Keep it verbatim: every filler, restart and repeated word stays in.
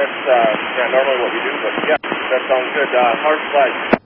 that's uh, yeah, normally what we do, but yeah, that sounds good. Uh, hard flag.